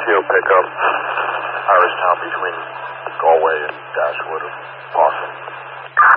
PO pickup, Irish Town between Galway and Dashwood,